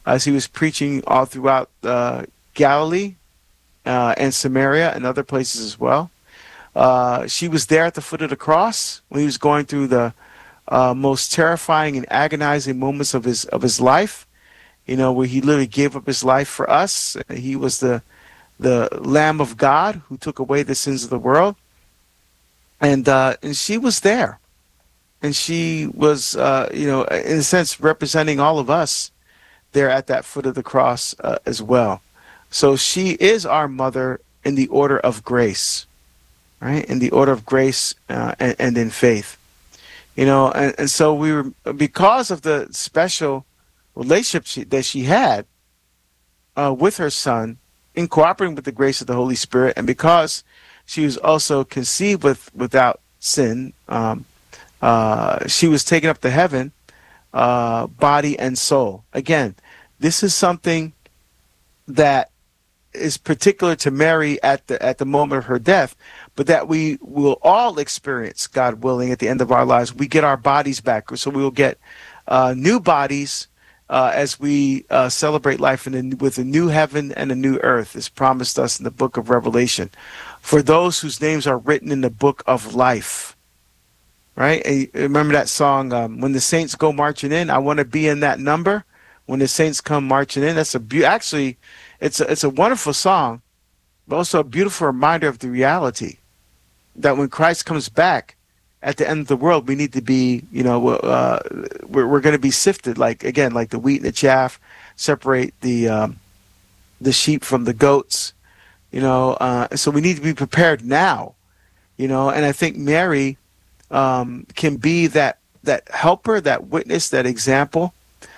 as he was preaching all throughout Galilee and Samaria and other places as well. She was there at the foot of the cross when he was going through the most terrifying and agonizing moments of his life. Where he literally gave up his life for us. He was the Lamb of God who took away the sins of the world, and she was there, and she was in a sense representing all of us there at that foot of the cross as well. So she is our mother in the order of grace, right? In the order of grace and in faith. And so we were, because of the special relationship that she had with her son, in cooperating with the grace of the Holy Spirit, and because she was also conceived without sin, she was taken up to heaven, body and soul. Again, this is something that is particular to Mary at the moment of her death, but that we will all experience, God willing, at the end of our lives. We get our bodies back, so we will get new bodies as we celebrate life with a new heaven and a new earth, as promised us in the book of Revelation, for those whose names are written in the book of life. Right? And remember that song, "When the Saints Go Marching In"? I want to be in that number. When the saints come marching in. That's actually, it's a wonderful song, but also a beautiful reminder of the reality that when Christ comes back at the end of the world, we need to be, we're going to be sifted, like the wheat and the chaff, separate the sheep from the goats, so we need to be prepared now, and I think Mary can be that helper, that witness, that example,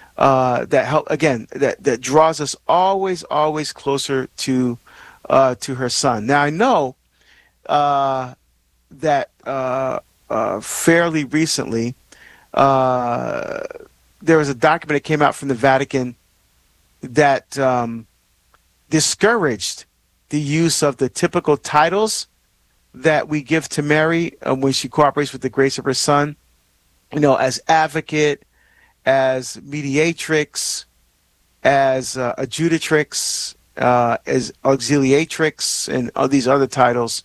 that draws us always closer to her son. Now I know that fairly recently there was a document that came out from the Vatican that discouraged the use of the typical titles that we give to Mary when she cooperates with the grace of her son, as advocate, as mediatrix, as adjudatrix, as auxiliatrix, and all these other titles,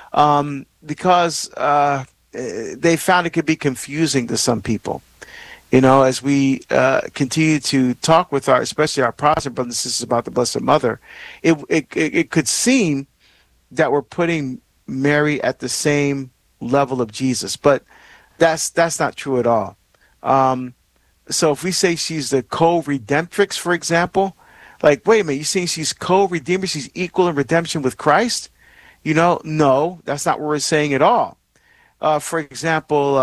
because they found it could be confusing to some people. As we continue to talk with especially our Protestant brothers and sisters about the Blessed Mother, it could seem that we're putting Mary at the same level of Jesus, but that's not true at all. So if we say she's the co-redemptrix, for example, like, wait a minute, you're saying she's co-redeemer, she's equal in redemption with Christ? No, that's not what we're saying at all. For example,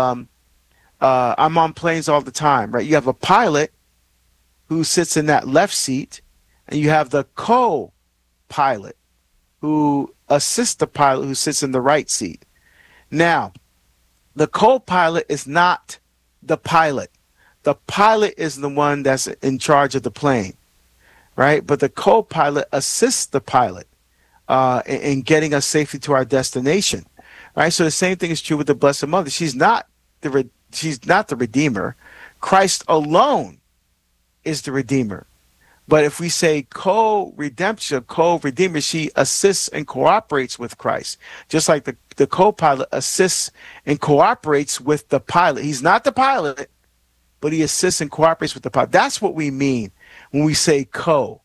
I'm on planes all the time, right? You have a pilot who sits in that left seat, and you have the co-pilot who assists the pilot who sits in the right seat. Now, the co-pilot is not the pilot. The pilot is the one that's in charge of the plane, right? But the co-pilot assists the pilot in getting us safely to our destination, right? So the same thing is true with the Blessed Mother. She's not the Redeemer. Christ alone is the Redeemer. But if we say co-redemption, co-redeemer, she assists and cooperates with Christ, just like the co-pilot assists and cooperates with the pilot. He's not the pilot, but he assists and cooperates with the pilot. That's what we mean when we say co.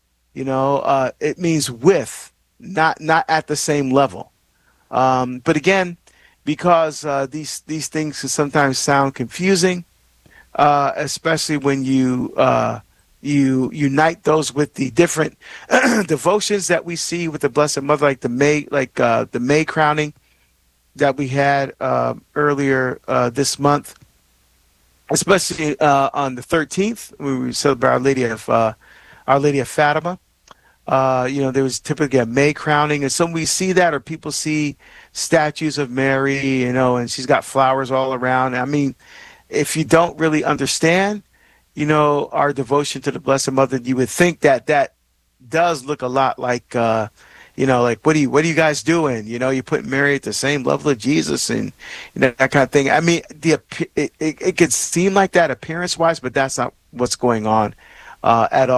It means with, not at the same level. But again, because these things can sometimes sound confusing, especially when you unite those with the different devotions that we see with the Blessed Mother, like the May crowning that we had earlier this month, especially on the 13th when we celebrate Our Lady of Fatima. There was typically a May crowning, and some we see that, or people see statues of Mary, and she's got flowers all around. I mean, if you don't really understand, our devotion to the Blessed Mother, you would think that does look a lot like, like what are you guys doing? You put Mary at the same level of Jesus, and that kind of thing. I mean, it could seem like that appearance-wise, but that's not what's going on at all.